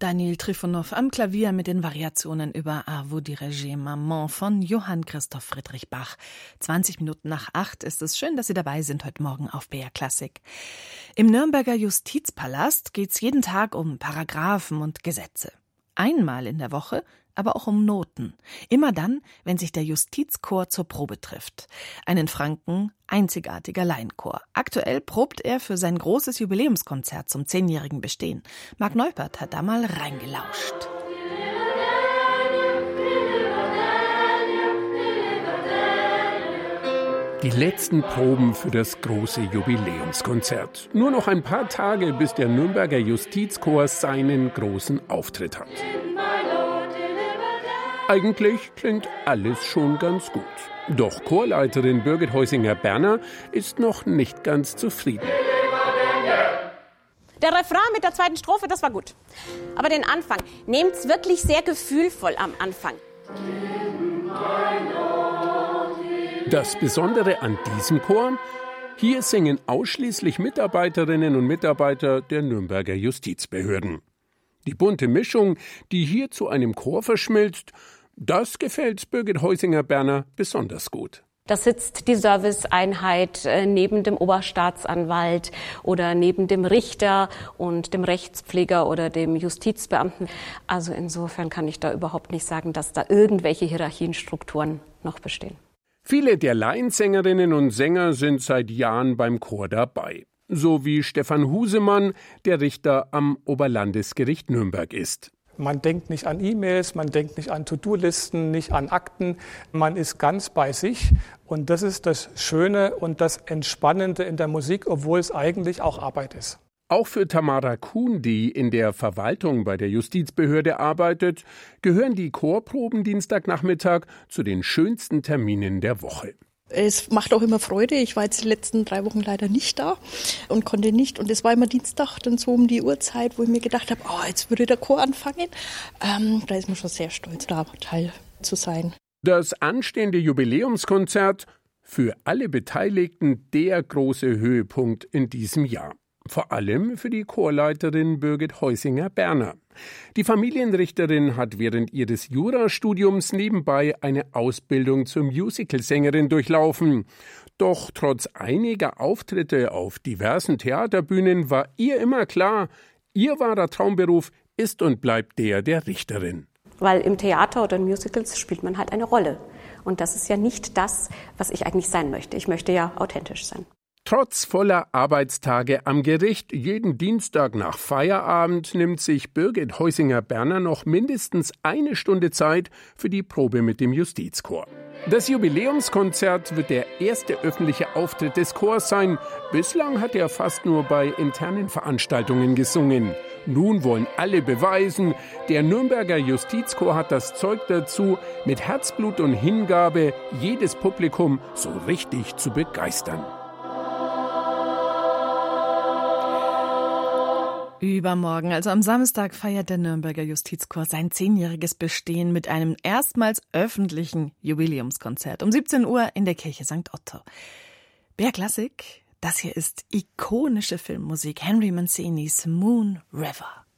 Daniel Trifonow am Klavier mit den Variationen über À vous diriger Maman von Johann Christoph Friedrich Bach. 7:20 ist es. Schön, dass Sie dabei sind heute Morgen auf BR Klassik. Im Nürnberger Justizpalast geht's jeden Tag um Paragraphen und Gesetze. Einmal in der Woche aber auch um Noten. Immer dann, wenn sich der Justizchor zur Probe trifft. Ein in Franken einzigartiger Laienchor. Aktuell probt er für sein großes Jubiläumskonzert zum 10-jährigen Bestehen. Marc Neupert hat da mal reingelauscht. Die letzten Proben für das große Jubiläumskonzert. Nur noch ein paar Tage, bis der Nürnberger Justizchor seinen großen Auftritt hat. Eigentlich klingt alles schon ganz gut. Doch Chorleiterin Birgit Heusinger-Berner ist noch nicht ganz zufrieden. Der Refrain mit der zweiten Strophe, das war gut. Aber den Anfang, nehmt's wirklich sehr gefühlvoll am Anfang. Das Besondere an diesem Chor: Hier singen ausschließlich Mitarbeiterinnen und Mitarbeiter der Nürnberger Justizbehörden. Die bunte Mischung, die hier zu einem Chor verschmilzt, das gefällt Birgit Heusinger-Berner besonders gut. Da sitzt die Serviceeinheit neben dem Oberstaatsanwalt oder neben dem Richter und dem Rechtspfleger oder dem Justizbeamten. Also insofern kann ich da überhaupt nicht sagen, dass da irgendwelche Hierarchienstrukturen noch bestehen. Viele der Laiensängerinnen und Sänger sind seit Jahren beim Chor dabei. So wie Stefan Husemann, der Richter am Oberlandesgericht Nürnberg ist. Man denkt nicht an E-Mails, man denkt nicht an To-Do-Listen, nicht an Akten. Man ist ganz bei sich. Und das ist das Schöne und das Entspannende in der Musik, obwohl es eigentlich auch Arbeit ist. Auch für Tamara Kuhn, die in der Verwaltung bei der Justizbehörde arbeitet, gehören die Chorproben Dienstagnachmittag zu den schönsten Terminen der Woche. Es macht auch immer Freude. Ich war jetzt die letzten 3 Wochen leider nicht da und konnte nicht. Und es war immer Dienstag dann so um die Uhrzeit, wo ich mir gedacht habe, jetzt würde der Chor anfangen. Da ist man schon sehr stolz, da Teil zu sein. Das anstehende Jubiläumskonzert, für alle Beteiligten der große Höhepunkt in diesem Jahr. Vor allem für die Chorleiterin Birgit Heusinger-Berner. Die Familienrichterin hat während ihres Jurastudiums nebenbei eine Ausbildung zur Musicalsängerin durchlaufen. Doch trotz einiger Auftritte auf diversen Theaterbühnen war ihr immer klar, ihr wahrer Traumberuf ist und bleibt der Richterin. Weil im Theater oder in Musicals spielt man halt eine Rolle. Und das ist ja nicht das, was ich eigentlich sein möchte. Ich möchte ja authentisch sein. Trotz voller Arbeitstage am Gericht jeden Dienstag nach Feierabend nimmt sich Birgit Heusinger-Berner noch mindestens 1 Stunde Zeit für die Probe mit dem Justizchor. Das Jubiläumskonzert wird der erste öffentliche Auftritt des Chors sein. Bislang hat er fast nur bei internen Veranstaltungen gesungen. Nun wollen alle beweisen, der Nürnberger Justizchor hat das Zeug dazu, mit Herzblut und Hingabe jedes Publikum so richtig zu begeistern. Übermorgen, also am Samstag, feiert der Nürnberger Justizchor sein 10-jähriges Bestehen mit einem erstmals öffentlichen Jubiläumskonzert um 17 Uhr in der Kirche St. Otto. BR Klassik, das hier ist ikonische Filmmusik, Henry Manzinis Moon River.